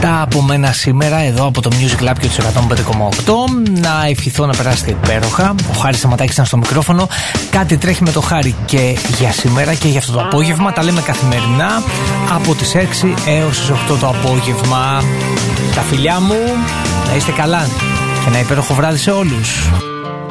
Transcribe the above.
Αυτά από μένα σήμερα εδώ από το Music Lab και του 105,8. Να ευχηθώ να περάσετε υπέροχα. Ο Χάρης Σταματάκης ήταν στο μικρόφωνο. Κάτι τρέχει με το Χάρη και για σήμερα και για αυτό το απόγευμα. Τα λέμε καθημερινά από τις 6 έως τις 8 το απόγευμα. Τα φιλιά μου, να είστε καλά και ένα υπέροχο βράδυ σε όλους.